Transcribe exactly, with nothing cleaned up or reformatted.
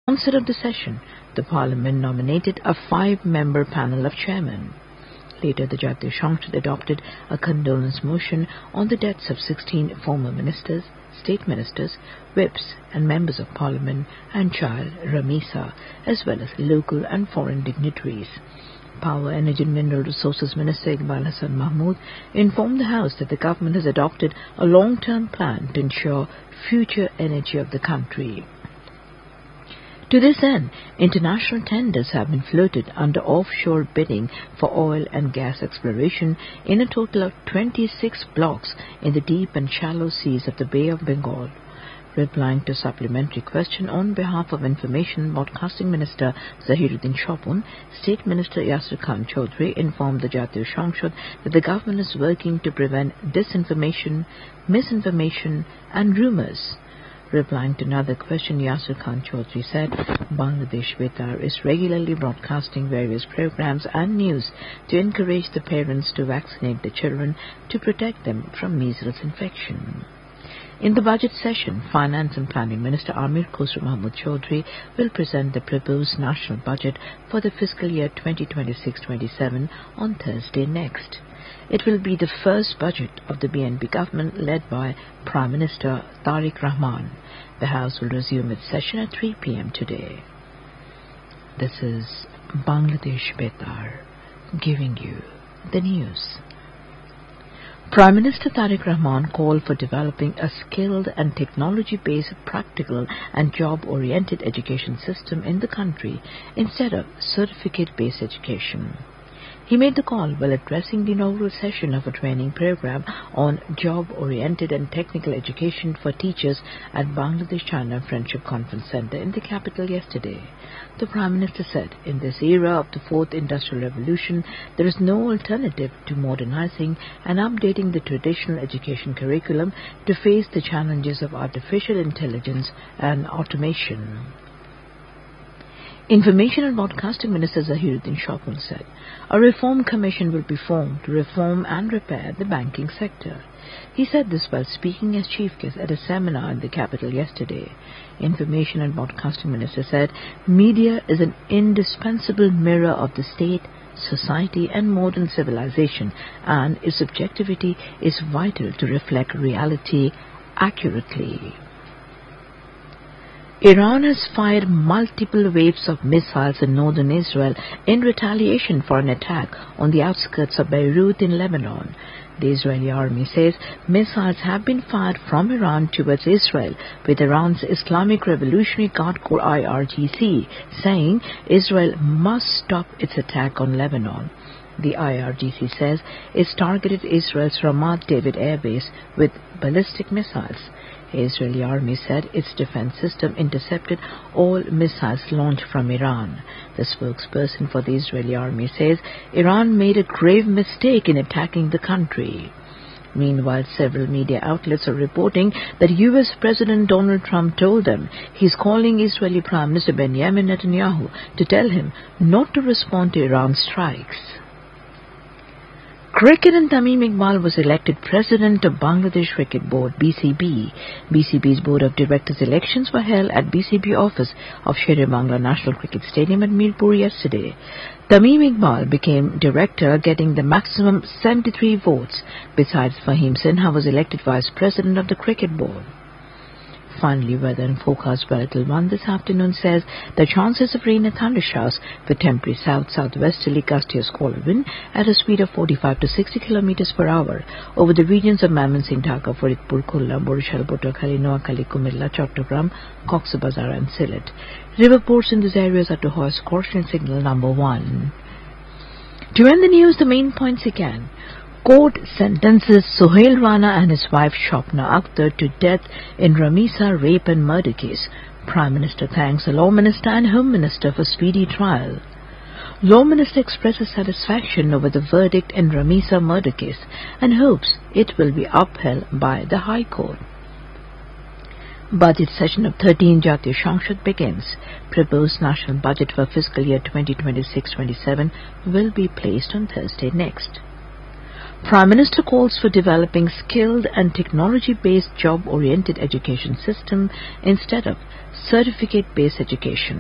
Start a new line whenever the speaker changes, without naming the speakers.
onset of the session, the Parliament nominated a five-member panel of chairmen. Later, the Jatiya Sanshad adopted a condolence motion on the deaths of sixteen former ministers, state ministers, whips and members of parliament and child Ramisa, as well as local and foreign dignitaries. Power, Energy and Mineral Resources Minister Iqbal Hasan Mahmood informed the House that the government has adopted a long-term plan to ensure future energy of the country. To this end, international tenders have been floated under offshore bidding for oil and gas exploration in a total of twenty-six blocks in the deep and shallow seas of the Bay of Bengal. Replying to a supplementary question on behalf of Information and Broadcasting Minister Zahiruddin Shopun, State Minister Yasir Khan Chaudhry informed the Jatiya Sanshad that the government is working to prevent disinformation, misinformation and rumours. Replying to another question, Yasir Khan Chaudhry said Bangladesh Betar is regularly broadcasting various programs and news to encourage the parents to vaccinate the children to protect them from measles infection. In the budget session, Finance and Planning Minister Amir Khosrow Mahmood Chaudhry will present the proposed national budget for the fiscal year twenty twenty-six twenty-seven on Thursday next. It will be the first budget of the B N P government led by Prime Minister Tariq Rahman. The House will resume its session at three p m today. This is Bangladesh Betar giving you the news. Prime Minister Tariq Rahman called for developing a skilled and technology-based practical and job-oriented education system in the country instead of certificate-based education. He made the call while addressing the inaugural session of a training program on job-oriented and technical education for teachers at Bangladesh-China Friendship Conference Center in the capital yesterday. The Prime Minister said, in this era of the Fourth Industrial Revolution, there is no alternative to modernizing and updating the traditional education curriculum to face the challenges of artificial intelligence and automation. Information and Broadcasting Minister Zahiruddin Shopun said a reform commission will be formed to reform and repair the banking sector. He said this while speaking as chief guest at a seminar in the capital yesterday. Information and Broadcasting Minister said media is an indispensable mirror of the state, society and modern civilization, and its objectivity is vital to reflect reality accurately. Iran has fired multiple waves of missiles in northern Israel in retaliation for an attack on the outskirts of Beirut in Lebanon. The Israeli army says missiles have been fired from Iran towards Israel, with Iran's Islamic Revolutionary Guard Corps I R G C saying Israel must stop its attack on Lebanon. The I R G C says it's targeted Israel's Ramat David Air Base with ballistic missiles. The Israeli army said its defense system intercepted all missiles launched from Iran. The spokesperson for the Israeli army says Iran made a grave mistake in attacking the country. Meanwhile, several media outlets are reporting that U S President Donald Trump told them he's calling Israeli Prime Minister Benjamin Netanyahu to tell him not to respond to Iran's strikes. Cricket and Tamim Iqbal was elected President of Bangladesh Cricket Board B C B. B C B's Board of Directors elections were held at B C B office of Sher-e-Bangla National Cricket Stadium at Mirpur yesterday. Tamim Iqbal became director, getting the maximum seventy-three votes. Besides, Fahim Sinha was elected Vice President of the Cricket Board. Finally, weather and forecast by Little One this afternoon says the chances of rain and thundershowers with temporary south-southwesterly gusty or squall wind at a speed of forty-five to sixty kilometers per hour over the regions of Mymensingh, Dhaka, Faridpur, Khulna, Borishal, Patuakhali, Noakhali, Kumilla, Chattogram, Cox's Bazar and Sylhet. River ports in these areas are to hoist caution signal number one. To end the news, the main points again. Court sentences Sohail Rana and his wife Shopna Akhtar to death in Ramisa rape and murder case. Prime Minister thanks the Law Minister and Home Minister for speedy trial. Law Minister expresses satisfaction over the verdict in Ramisa murder case and hopes it will be upheld by the High Court. Budget session of thirteenth Jatiya Sanshad begins. Proposed national budget for fiscal year twenty twenty-six twenty-seven will be placed on Thursday next. Prime Minister calls for developing skilled and technology-based job-oriented education system instead of certificate-based education.